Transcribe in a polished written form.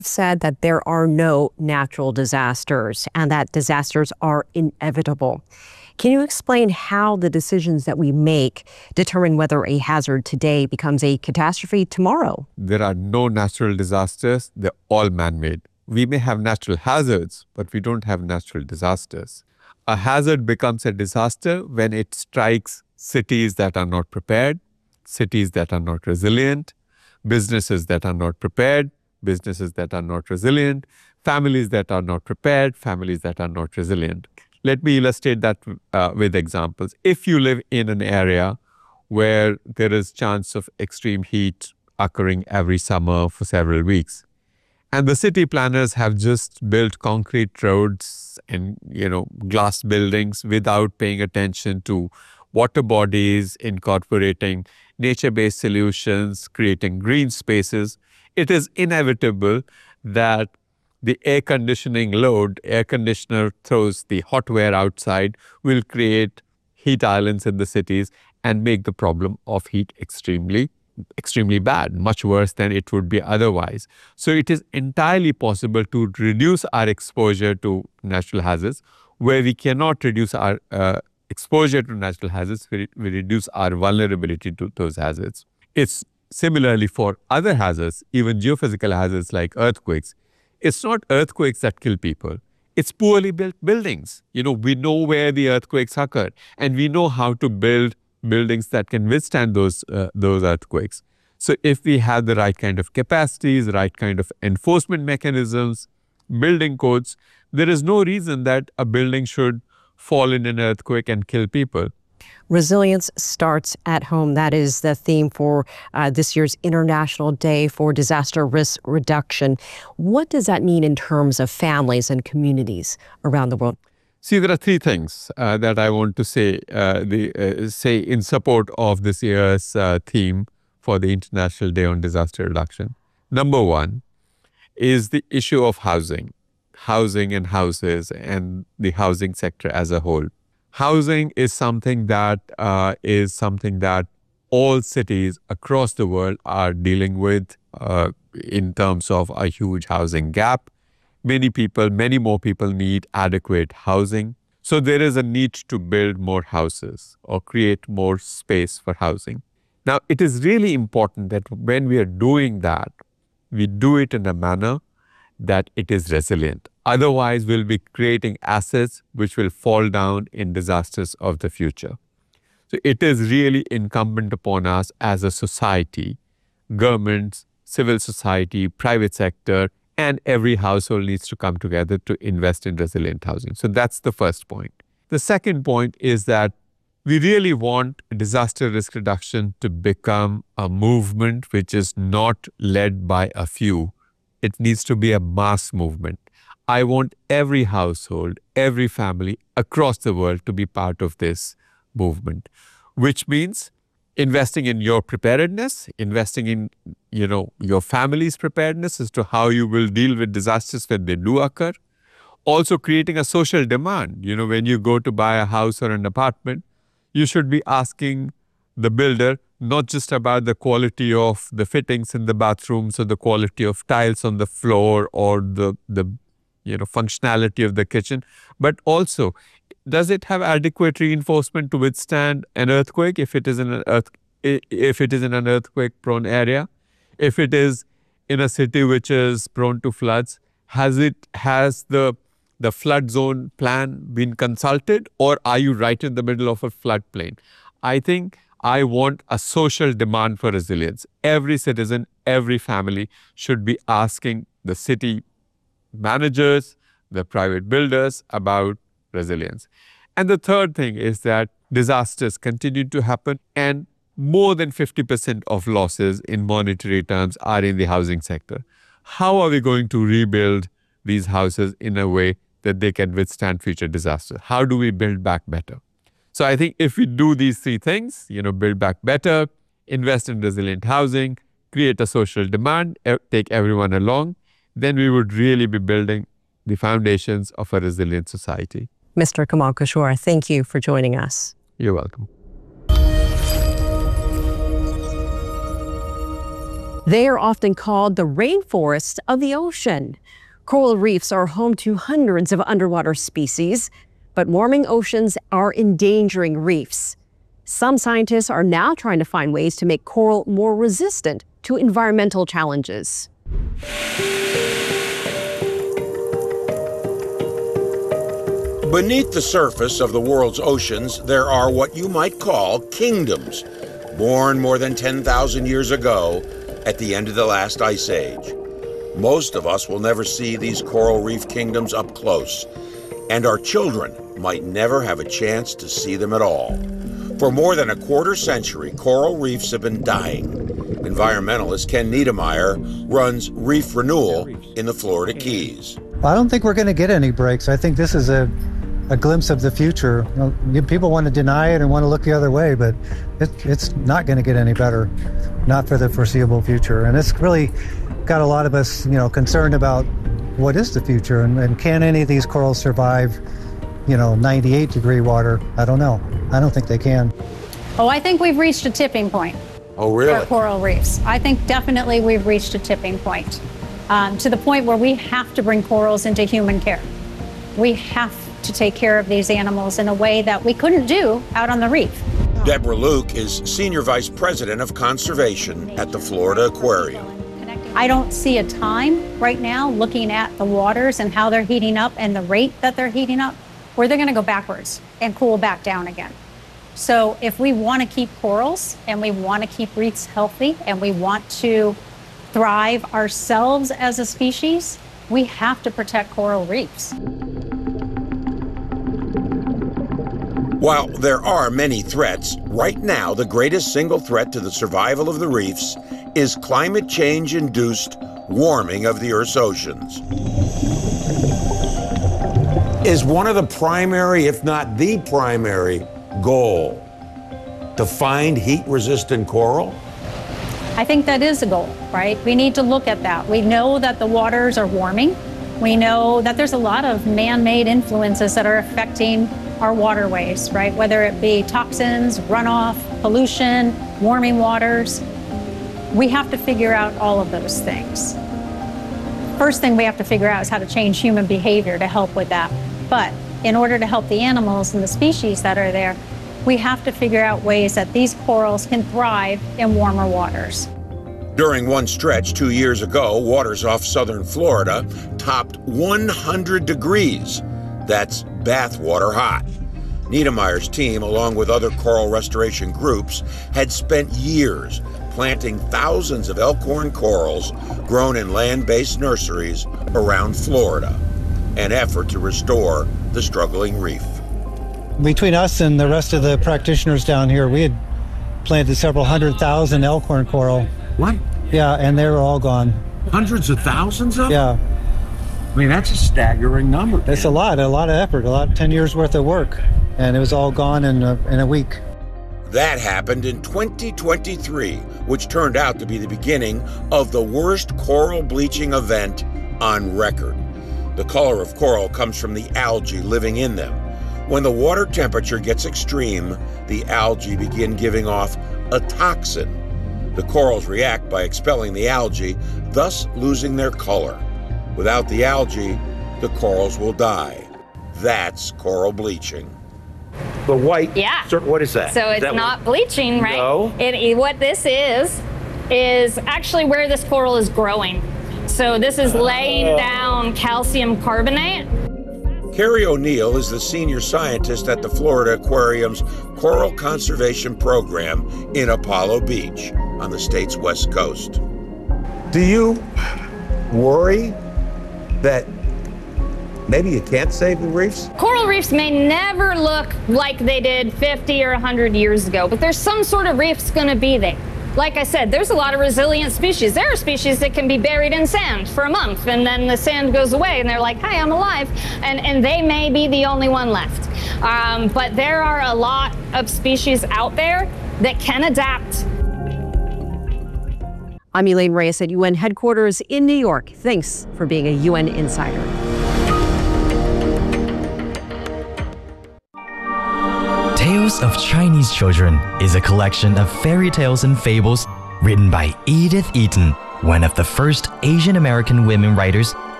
Said that there are no natural disasters and that disasters are inevitable. Can you explain how the decisions that we make determine whether a hazard today becomes a catastrophe tomorrow? There are no natural disasters, they're all man-made. We may have natural hazards, but we don't have natural disasters. A hazard becomes a disaster when it strikes cities that are not prepared, cities that are not resilient, businesses that are not prepared, businesses that are not resilient, families that are not prepared, families that are not resilient. Let me illustrate that with examples. If you live in an area where there is chance of extreme heat occurring every summer for several weeks, and the city planners have just built concrete roads and glass buildings without paying attention to water bodies, incorporating nature-based solutions, creating green spaces, it is inevitable that the air conditioning load, air conditioner throws the hot air outside, will create heat islands in the cities and make the problem of heat extremely bad, much worse than it would be otherwise. So it is entirely possible to reduce our exposure to natural hazards. Where we cannot reduce our exposure to natural hazards, we reduce our vulnerability to those hazards. It's similarly for other hazards, even geophysical hazards like earthquakes. It's not earthquakes that kill people. It's poorly built buildings. We know where the earthquakes occur, and we know how to build buildings that can withstand those earthquakes. So if we have the right kind of capacities, the right kind of enforcement mechanisms, building codes, there is no reason that a building should fall in an earthquake and kill people. Resilience starts at home. That is the theme for this year's International Day for Disaster Risk Reduction. What does that mean in terms of families and communities around the world? See, there are three things that I want to say in support of this year's theme for the International Day on Disaster Reduction. Number one is the issue of housing and houses and the housing sector as a whole. Housing is something that all cities across the world are dealing with in terms of a huge housing gap. Many more people need adequate housing. So there is a need to build more houses or create more space for housing. Now, it is really important that when we are doing that, we do it in a manner that it is resilient. Otherwise, we'll be creating assets which will fall down in disasters of the future. So it is really incumbent upon us as a society, governments, civil society, private sector, and every household needs to come together to invest in resilient housing. So that's the first point. The second point is that we really want disaster risk reduction to become a movement which is not led by a few. It needs to be a mass movement. I want every household, every family across the world to be part of this movement, which means investing in your preparedness, investing in your family's preparedness as to how you will deal with disasters when they do occur. Also creating a social demand. When you go to buy a house or an apartment, you should be asking the builder not just about the quality of the fittings in the bathrooms or the quality of tiles on the floor or the functionality of the kitchen, but also, does it have adequate reinforcement to withstand an earthquake if it is in an earthquake-prone area? If it is in a city which is prone to floods, has the flood zone plan been consulted, or are you right in the middle of a floodplain? I think I want a social demand for resilience. Every citizen, every family should be asking the city managers, the private builders about resilience. And the third thing is that disasters continue to happen, and more than 50% of losses in monetary terms are in the housing sector. How are we going to rebuild these houses in a way that they can withstand future disasters? How do we build back better? So I think if we do these three things, build back better, invest in resilient housing, create a social demand, take everyone along, then we would really be building the foundations of a resilient society. Mr. Kamal Kishore, thank you for joining us. You're welcome. They are often called the rainforests of the ocean. Coral reefs are home to hundreds of underwater species, but warming oceans are endangering reefs. Some scientists are now trying to find ways to make coral more resistant to environmental challenges. Beneath the surface of the world's oceans, there are what you might call kingdoms, born more than 10,000 years ago at the end of the last ice age. Most of us will never see these coral reef kingdoms up close, and our children might never have a chance to see them at all. For more than a quarter century, coral reefs have been dying. Environmentalist Ken Niedermeyer runs Reef Renewal in the Florida Keys. I don't think we're going to get any breaks. I think this is a glimpse of the future. People want to deny it and want to look the other way, but it's not going to get any better, not for the foreseeable future. And it's really got a lot of us, concerned about what is the future and can any of these corals survive, 98-degree water? I don't know. I don't think they can. Oh, I think we've reached a tipping point. Oh, really? For coral reefs. I think definitely we've reached a tipping point, to the point where we have to bring corals into human care. We have to take care of these animals in a way that we couldn't do out on the reef. Deborah Luke is Senior Vice President of Conservation at the Florida Aquarium. I don't see a time right now, looking at the waters and how they're heating up and the rate that they're heating up, where they're going to go backwards and cool back down again. So if we want to keep corals and we want to keep reefs healthy and we want to thrive ourselves as a species, we have to protect coral reefs. While there are many threats, right now the greatest single threat to the survival of the reefs is climate change-induced warming of the Earth's oceans. Is one of the primary, if not the primary, goal to find heat-resistant coral? I think that is a goal, right? We need to look at that. We know that the waters are warming. We know that there's a lot of man-made influences that are affecting our waterways, right? Whether it be toxins, runoff, pollution, warming waters. We have to figure out all of those things. First thing we have to figure out is how to change human behavior to help with that. But in order to help the animals and the species that are there, we have to figure out ways that these corals can thrive in warmer waters. During one stretch 2 years ago, waters off southern Florida topped 100 degrees. That's bathwater hot. Niedermeyer's team, along with other coral restoration groups, had spent years planting thousands of elkhorn corals grown in land-based nurseries around Florida, an effort to restore the struggling reef. Between us and the rest of the practitioners down here, we had planted several 100,000 elkhorn coral. What? Yeah, and they were all gone. Hundreds of thousands of them? Yeah. I mean, that's a staggering number. It's a lot of effort, 10 years worth of work, and it was all gone in a week. That happened in 2023, which turned out to be the beginning of the worst coral bleaching event on record. The color of coral comes from the algae living in them. When the water temperature gets extreme, the algae begin giving off a toxin. The corals react by expelling the algae, thus losing their color. Without the algae, the corals will die. That's coral bleaching. The white? Yeah. What is that? So it's not bleaching, right? No. What this is actually where this coral is growing. So this is laying down calcium carbonate. Carrie O'Neill is the senior scientist at the Florida Aquarium's Coral Conservation Program in Apollo Beach on the state's west coast. Do you worry that maybe you can't save the reefs? Coral reefs may never look like they did 50 or 100 years ago, but there's some sort of reef's going to be there. Like I said, there's a lot of resilient species. There are species that can be buried in sand for a month, and then the sand goes away, and they're like, hi, I'm alive. And they may be the only one left. But there are a lot of species out there that can adapt. I'm Elaine Reyes at UN headquarters in New York. Thanks for being a UN insider. Tales of Chinese Children is a collection of fairy tales and fables written by Edith Eaton, one of the first Asian American women writers